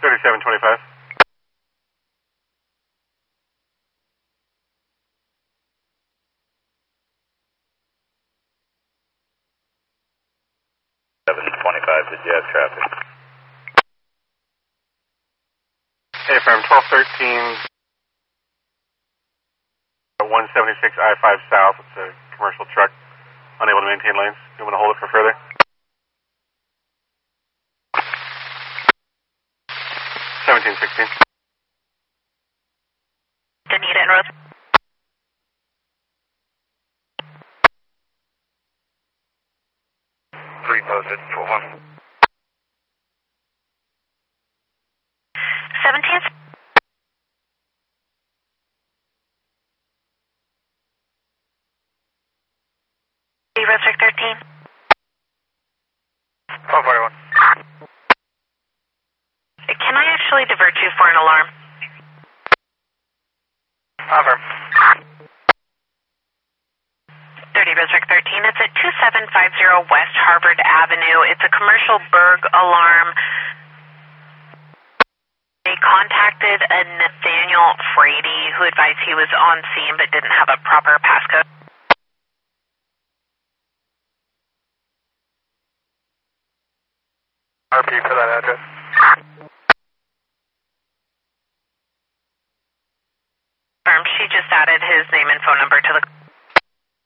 3725. Did you have traffic? Hey, from 1213, 176 I-5 South. It's a commercial truck, unable to maintain lanes. You want to hold it for further? 1716. Danita and Rose. Three posted, 4-1. 17th. Rose 13. 441. Can I actually divert you for an alarm? Affirm. 30 District 13. It's at 2750 West Harvard Avenue. It's a commercial burg alarm. They contacted a Nathaniel Frady who advised he was on scene but didn't have a proper passcode. RP for that address.